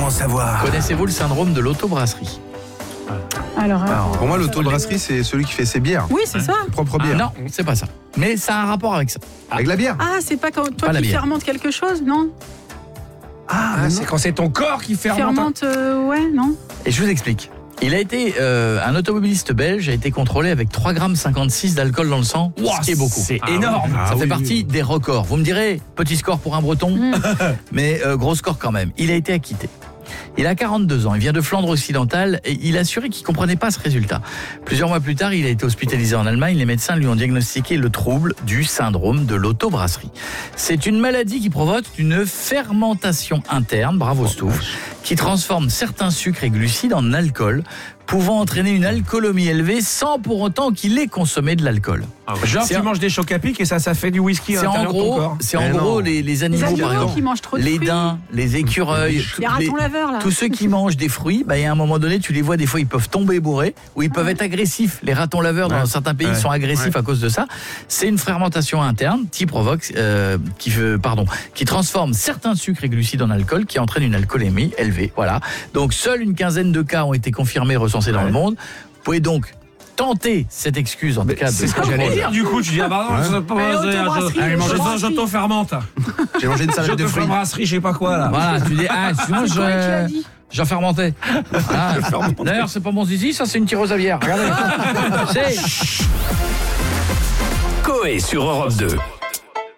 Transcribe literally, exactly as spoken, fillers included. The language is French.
en savoir. Connaissez-vous le syndrome de l'autobrasserie ? Alors, Alors, euh, pour moi, l'autobrasserie, c'est celui qui fait ses bières. oui, c'est ça. Propre Ah, bière. non, c'est pas ça. Mais ça a un rapport avec ça. Avec la bière. Ah, c'est pas quand toi Pas la qui bière. fermentes quelque chose, non? Ah, Ah, c'est quand c'est ton corps qui fermente. Fermente, euh, ouais, non? Et je vous explique. Il a été, euh, un automobiliste belge a été contrôlé avec trois virgule cinquante-six grammes d'alcool dans le sang, ce qui est beaucoup. C'est énorme. Ah Ça fait oui, partie oui. des records. Vous me direz, petit score pour un breton, Mm. mais euh, gros score quand même. Il a été acquitté. Il a quarante-deux ans, il vient de Flandre occidentale et il a assuré qu'il ne comprenait pas ce résultat. Plusieurs mois plus tard, il a été hospitalisé en Allemagne. Les médecins lui ont diagnostiqué le trouble du syndrome de l'autobrasserie. C'est une maladie qui provoque une fermentation interne, bravo Stouff, qui transforme certains sucres et glucides en alcool, pouvant entraîner une alcoolémie élevée sans pour autant qu'il ait consommé de l'alcool. Genre, C'est tu un- manges des chocs à pic et ça, ça fait du whisky à C'est en l'intérieur de ton gros, corps. c'est en Mais gros non. les, les Les animaux, par animaux exemple, qui mangent trop de les fruits. daims, les écureuils, Les ratons les- laveurs, là. tous ceux qui mangent des fruits, bah, il y a un moment donné, tu les vois, des fois, ils peuvent tomber bourrés ou ils peuvent être agressifs. Les ratons laveurs, dans Ouais. certains pays, Ouais. sont agressifs Ouais. à cause de ça. C'est une fermentation interne qui provoque, euh, qui, veut- pardon, qui transforme certains sucres et glucides en alcool, qui entraîne une alcoolémie élevée. Voilà. Donc, seule une quinzaine de cas ont été confirmés, recensés dans Ouais. le monde. Vous pouvez donc tenter cette excuse, en tout cas. de- C'est ce que j'allais dire du coup. Tu dis, ah bah non, Ouais. je sais pas, Mais je- autobrasserie, je- je- autobrasserie. j'auto-fermente. J'ai mangé une salade de fruits. J'auto-brasserie, je sais pas quoi là. Voilà, tu dis, ah, sinon, C'est toi qui l'as je, dit. j'en fermentais. Ah, d'ailleurs, c'est pas mon zizi, ça, c'est une tireuse à bière. Regardez. C'est. Coé sur Europe deux.